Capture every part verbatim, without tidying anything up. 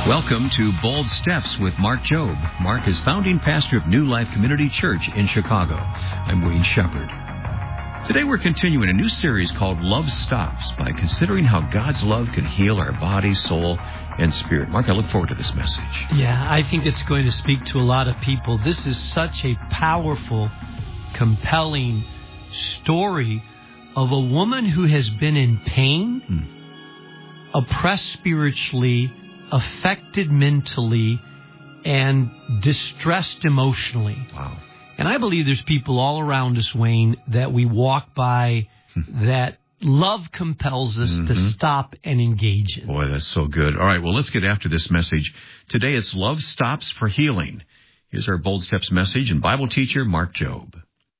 Welcome to Bold Steps with Mark Jobe. Mark is founding pastor of New Life Community Church in Chicago. I'm Wayne Shepherd. Today we're continuing a new series called Love Stops by considering how God's love can heal our body, soul, and spirit. Mark, I look forward to this message. Yeah, I think it's going to speak to a lot of people. This is such a powerful, compelling story of a woman who has been in pain, hmm. oppressed spiritually, affected mentally, and distressed emotionally. Wow. And I believe there's people all around us, Wayne, that we walk by that love compels us mm-hmm. to stop and engage in. Boy, that's so good. All right, well, let's get after this message. Today it's Love Stops for Healing. Here's our Bold Steps message and Bible teacher, Mark Jobe.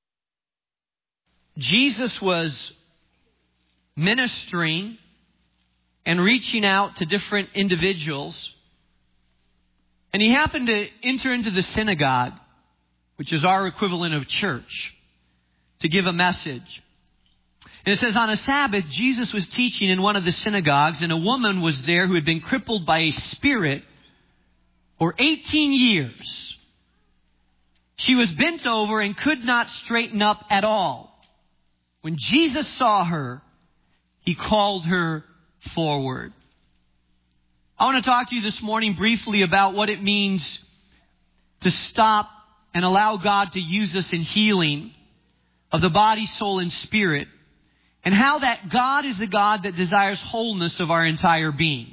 Jesus was ministering and reaching out to different individuals. And he happened to enter into the synagogue, which is our equivalent of church, to give a message. And it says, on a Sabbath, Jesus was teaching in one of the synagogues, and a woman was there who had been crippled by a spirit for eighteen years. She was bent over and could not straighten up at all. When Jesus saw her, he called her forward. I want to talk to you this morning briefly about what it means to stop and allow God to use us in healing of the body, soul, and spirit, and how that God is the God that desires wholeness of our entire being.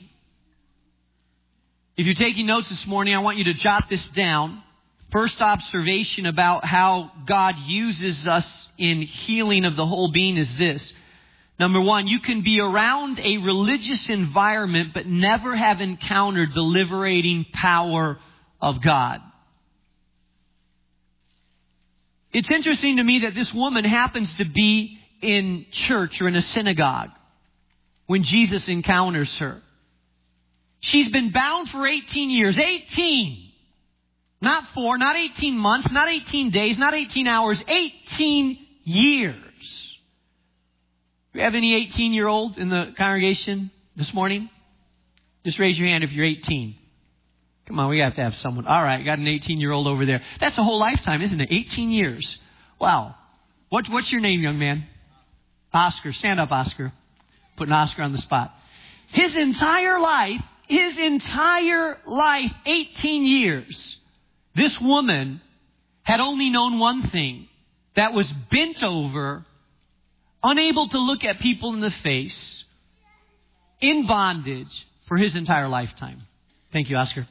If you're taking notes this morning, I want you to jot this down. First observation about how God uses us in healing of the whole being is this. Number one, you can be around a religious environment but never have encountered the liberating power of God. It's interesting to me that this woman happens to be in church or in a synagogue when Jesus encounters her. She's been bound for eighteen years. eighteen! Not four, not eighteen months, not eighteen days, not eighteen hours. eighteen years. Do we have any eighteen-year-old in the congregation this morning? Just raise your hand if you're eighteen. Come on, we have to have someone. All right, got an eighteen-year-old over there. That's a whole lifetime, isn't it? eighteen years. Wow. What, what's your name, young man? Oscar. Stand up, Oscar. Putting Oscar on the spot. His entire life, his entire life, eighteen years, this woman had only known one thing. That was bent over, unable to look at people in the face, in bondage for his entire lifetime. Thank you, Oscar.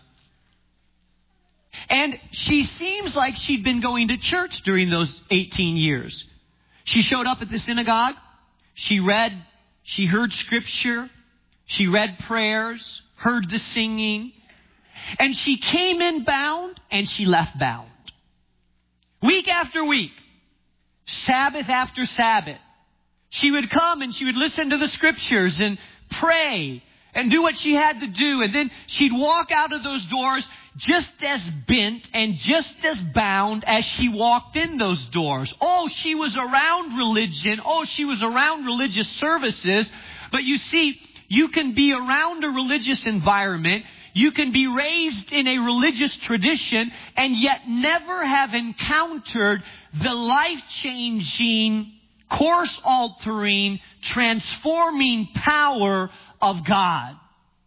And she seems like she'd been going to church during those eighteen years. She showed up at the synagogue. She read, she heard scripture. She read prayers, heard the singing. And she came in bound and she left bound. Week after week, Sabbath after Sabbath, she would come and she would listen to the scriptures and pray and do what she had to do. And then she'd walk out of those doors just as bent and just as bound as she walked in those doors. Oh, she was around religion. Oh, she was around religious services. But you see, you can be around a religious environment. You can be raised in a religious tradition and yet never have encountered the life-changing, course-altering, transforming power of God.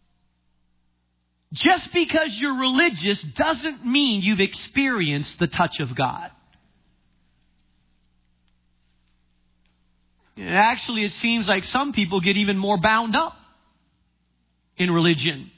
Just because you're religious doesn't mean you've experienced the touch of God. And actually, it seems like some people get even more bound up in religion.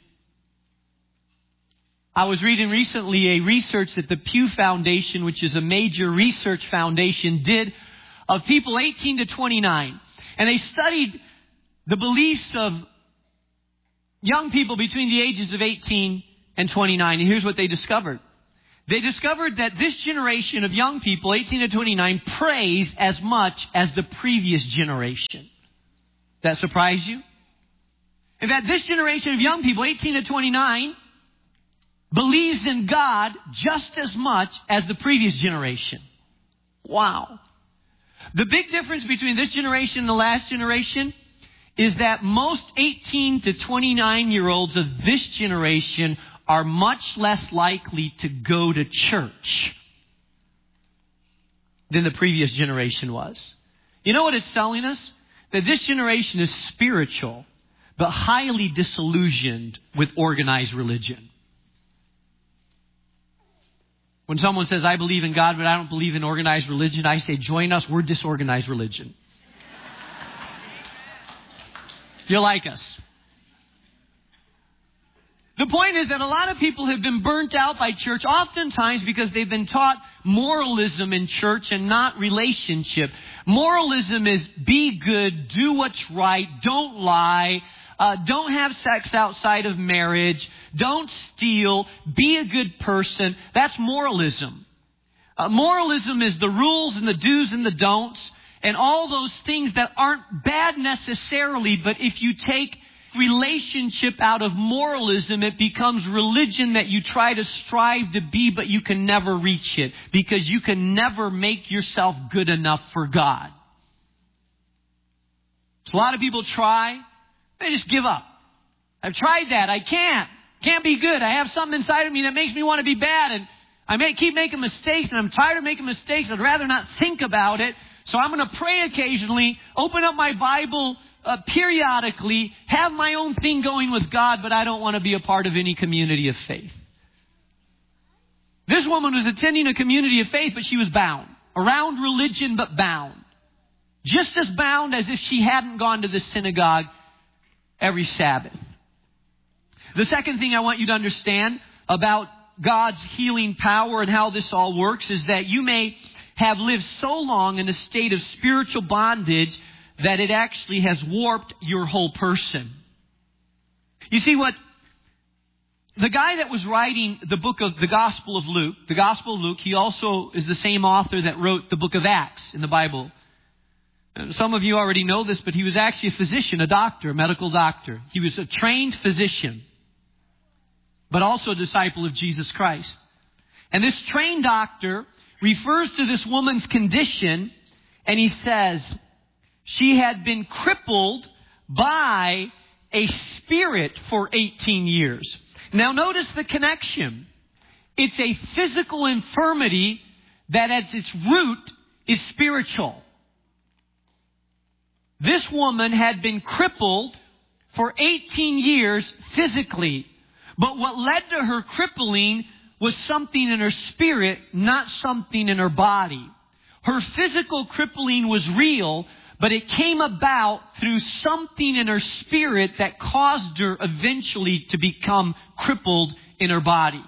I was reading recently a research that the Pew Foundation, which is a major research foundation, did of people eighteen to twenty-nine. And they studied the beliefs of young people between the ages of eighteen and twenty-nine. And here's what they discovered. They discovered that this generation of young people, eighteen to twenty-nine, prays as much as the previous generation. That surprise you? In fact, this generation of young people, eighteen to twenty-nine, believes in God just as much as the previous generation. Wow. The big difference between this generation and the last generation is that most eighteen to twenty-nine year olds of this generation are much less likely to go to church than the previous generation was. You know what it's telling us? That this generation is spiritual, but highly disillusioned with organized religion. When someone says, I believe in God, but I don't believe in organized religion, I say, join us, we're disorganized religion. You're like us. The point is that a lot of people have been burnt out by church, oftentimes because they've been taught moralism in church and not relationship. Moralism is be good, do what's right, don't lie, uh, don't have sex outside of marriage, don't steal, be a good person. That's moralism. Uh, moralism is the rules and the do's and the don'ts and all those things that aren't bad necessarily, but if you take relationship out of moralism, it becomes religion that you try to strive to be, but you can never reach it because you can never make yourself good enough for God. So a lot of people try, they just give up. I've tried that. I can't. Can't be good. I have something inside of me that makes me want to be bad, and I may keep making mistakes, and I'm tired of making mistakes. I'd rather not think about it. So I'm going to pray occasionally, open up my Bible Uh, periodically, have my own thing going with God, but I don't want to be a part of any community of faith. This woman was attending a community of faith, but she was bound. Around religion, but bound. Just as bound as if she hadn't gone to the synagogue every Sabbath. The second thing I want you to understand about God's healing power and how this all works is that you may have lived so long in a state of spiritual bondage that it actually has warped your whole person. You see what? The guy that was writing the book of the Gospel of Luke, the Gospel of Luke, he also is the same author that wrote the book of Acts in the Bible. Some of you already know this, but he was actually a physician, a doctor, a medical doctor. He was a trained physician, but also a disciple of Jesus Christ. And this trained doctor refers to this woman's condition, and he says, she had been crippled by a spirit for eighteen years. Now notice the connection. It's a physical infirmity that at its root is spiritual. This woman had been crippled for eighteen years physically. But what led to her crippling was something in her spirit, not something in her body. Her physical crippling was real, but it came about through something in her spirit that caused her eventually to become crippled in her body.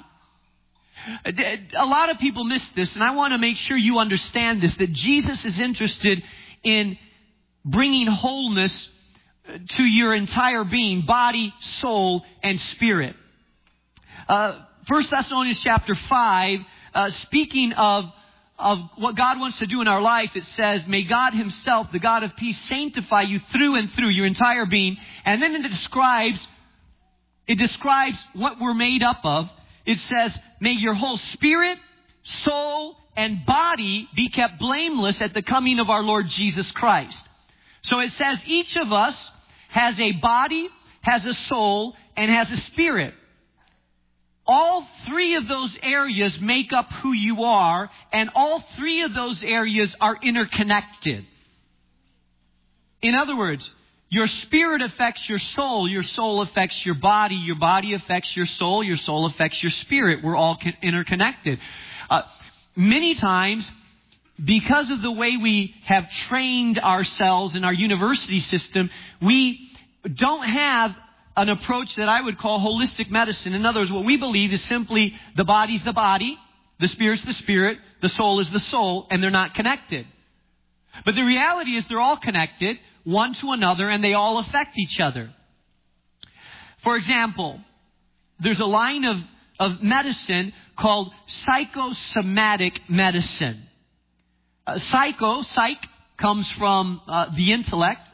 A lot of people miss this, and I want to make sure you understand this, that Jesus is interested in bringing wholeness to your entire being, body, soul, and spirit. Uh, First Thessalonians chapter five, uh, speaking of of what God wants to do in our life, it says, may God himself, the God of peace, sanctify you through and through, your entire being. And then it describes, it describes what we're made up of. It says, may your whole spirit, soul, and body be kept blameless at the coming of our Lord Jesus Christ. So it says each of us has a body, has a soul, and has a spirit. All three of those areas make up who you are, and all three of those areas are interconnected. In other words, your spirit affects your soul, your soul affects your body, your body affects your soul, your soul affects your spirit. We're all interconnected. Uh, many times, because of the way we have trained ourselves in our university system, we don't have an approach that I would call holistic medicine. In other words, what we believe is simply the body's the body, the spirit's the spirit, the soul is the soul, and they're not connected. But the reality is they're all connected, one to another, and they all affect each other. For example, there's a line of, of medicine called psychosomatic medicine. Uh, psycho, psych, comes from uh, the intellect.